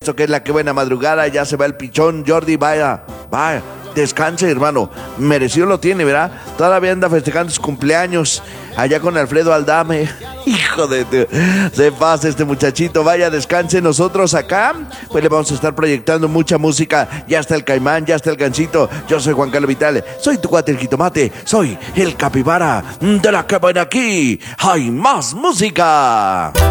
esto que es la que buena madrugada. Ya se va el pichón, Jordi, vaya, descanse, hermano. Merecido lo tiene, ¿verdad? Todavía anda festejando sus cumpleaños allá con Alfredo Aldame. Hijo de... Se pasa este muchachito. Vaya, descanse. Nosotros acá, pues le vamos a estar proyectando mucha música. Ya está el Caimán, ya está el Gancito. Yo soy Juan Carlos Vital. Soy tu cuate el jitomate. Soy el capibara de la que buena aquí. ¡Hay más música!